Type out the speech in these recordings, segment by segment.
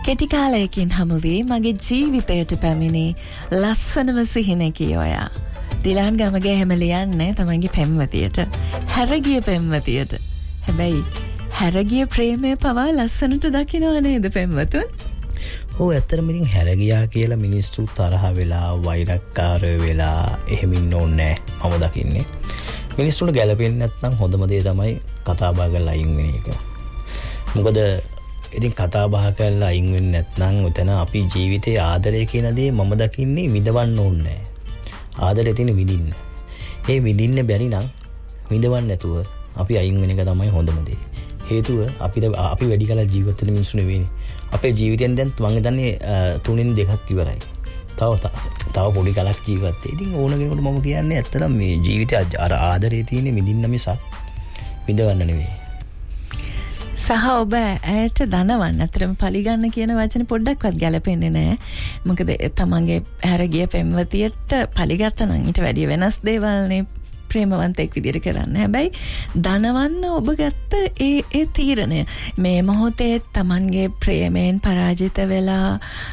කෙටි කාලයකින් හමුවේ මගේ ජීවිතයට පැමිණි ලස්සනම සිහිනකි ඔයා. ඩිලාන් ගමගේ හැම ලියන්නේ තමන්ගේ පෙම්වතියට, හැරගිය පෙම්වතියට. හැබැයි හැරගිය ප්‍රේමය පවා ලස්සනට දකින්නව නේද පෙම්වතුන්? ඔව් ඇත්තටම ඉතින් හැරගියා කියලා මිනිස්සු තරහ වෙලා වෛරක්කාර වෙලා එහෙම ඉන්න ඕනේ මම දකින්නේ. මිනිස්සුන්ට ගැළපෙන්නේ නැත්නම් හොඳම දේ තමයි කතා බහ කරලා අයින් වෙන එක. මොකද ඉතින් කතා බහ කරලා අයින් වෙන්නේ නැත්නම් උතන අපි ජීවිතේ ආදරය කියන දේ මම දකින්නේ විඳවන්න ඕනේ. ආදරේ තියෙන විඳින්න. ඒ විඳින්න බැරි නම් විඳවන්න නැතුව අපි අයින් වෙන එක තමයි හොඳම දේ. හේතුව අපි වැඩි කල ජීවත් වෙන මිනිස්සු නෙවෙයි. අපේ ජීවිතෙන් දැන් මම හිතන්නේ 3න් 2ක් ඉවරයි. තව පොඩි කලක් ජීවත් වෙයි. ඉතින් ඕන කෙනෙකුට මම කියන්නේ ඇත්තටම මේ ජීවිතය අර ආදරේ තියෙන විඳින්න මිසක් විඳවන්න නෙවෙයි. සහ ඔබ ඇයට දනවන්න අතරම පලිගන්න කියන වචන පොඩ්ඩක්වත් ගැලපෙන්නේ නැහැ. මොකද තමන්ගේ හැරගිය පෙම්වතියට පලිගත්තා නම් ඊට වැඩිය වෙනස් දේවල්නේ ප්‍රේමවන්තෙක් විදිහට කරන්න. හැබැයි දනවන්න ඔබ ගත්ත ඒ තීරණය මේ මොහොතේ තමන්ගේ ප්‍රේමයෙන් පරාජිත වෙලා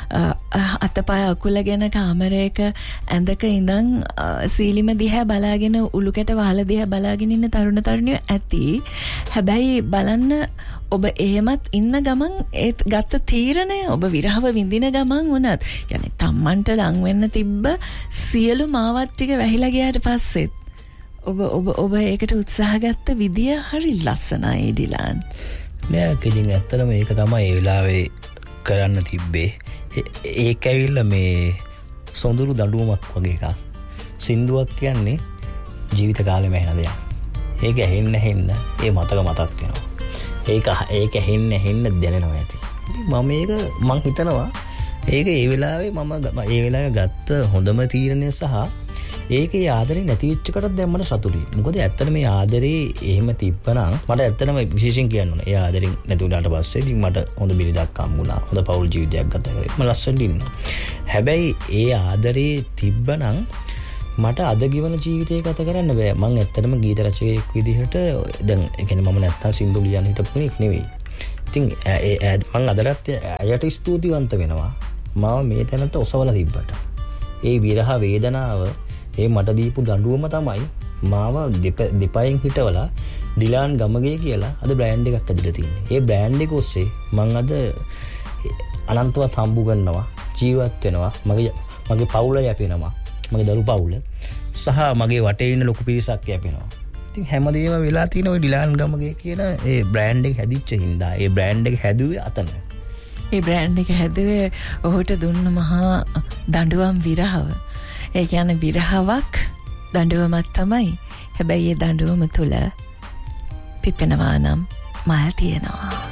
අතපය අකුලගෙන කාමරයක ඇඳක ඉඳන් සීලිම දිහා බලාගෙන උළුකැට වහල දිහා බලාගෙන ඉන්න තරුණ තරුණියෝ ඇති. හැබැයි බලන්න ඔබ එහෙමත් ඉන්න ගමන් ඒත් ගත්ත තීරණය ඔබ විරහව විඳින ගමන් වුණත් يعني තමන්ට ලං වෙන්න තිබ්බ සියලු මාවත් ටික වැහිලා ගියාට පස්සෙත් ඔබ ඒකට උත්සාහ ගත්ත විදිය හරි ලස්සනයි ඩිලාන්. නෑ කිලින් ඇත්තටම ඒක තමයි ඒ වෙලාවේ කරන්න තිබ්බේ. ඒක ඇවිල්ලා මේ සොඳුරු දඬුවමක් වගේ එකක්. සින්දුවක් කියන්නේ ජීවිත කාලෙම ඇහෙන දෙයක්. ඒක ඇහෙන්න ඒ මතක මතක් වෙනවා. ඒක ඇහෙන්න දැනෙනවා ඇති. ඉතින් මම හිතනවා ඒක ඒ වෙලාවේ ඒ වෙලාවේ ගත්ත හොඳම තීරණය සහ ඒකේ ආදරේ නැති වෙච්ච එකටත් දැන් මට සතුටුයි. මොකද ඇත්තටම මේ ආදරේ එහෙම තිබ්බනම් මට ඇත්තටම විශේෂයෙන් කියන්න ඕනේ. ඒ ආදරෙන් නැති වුණාට පස්සේ ඉතින් මට හොඳ බිරිඳක් හම්බුණා. හොඳ පෞල් ජීවිතයක් ගත කරේ. මම ලස්සනට ඉන්නවා. හැබැයි ඒ ආදරේ තිබ්බනම් මට අද ගිවන ජීවිතය ගත කරන්න බෑ. මම ඇත්තටම ගීත රචකයෙක් විදිහට දැන් ඒ කියන්නේ මම නැත්තම් සින්දු ලියන්න හිටපු කෙනෙක් නෙවෙයි. ඉතින් මම අදටත් අයට ස්තුතිවන්ත වෙනවා. මාව මේ තැනට ඔසවලා තිබ්බට. ඒ විරහ වේදනාව මට දීපු දඬුවම තමයි මාව දෙපයෙන් හිටවලා ඩිලාන් ගමගේ කියලා අද බ්‍රෑන්ඩ් එකක් ඇදලා තියෙන්නේ. ඒ බ්‍රෑන්ඩ් එක ඔස්සේ මම අද අනන්තවත් හම්බු කරනවා, ජීවත් වෙනවා, මගේ පවුල යැපෙනවා, මගේ දරු පවුල සහ මගේ වටේ ඉන්න ලොකු පිරිසක් යැපෙනවා. ඉතින් හැමදේම වෙලා තියෙන ওই ඩිලාන් ගමගේ කියන ඒ බ්‍රෑන්ඩ් එක හැදිච්ච හින්දා ඒ බ්‍රෑන්ඩ් එක හැදුවේ අතන. ඒ බ්‍රෑන්ඩ් එක හැදුවේ ඔහුට දුන්න මහා දඬුවම් විරහව. ඒ කියන්නේ විරහාවක් දඬුවමක් තමයි. හැබැයි ඒ දඬුවම තුල පිපෙනවා නම් මල් තියෙනවා.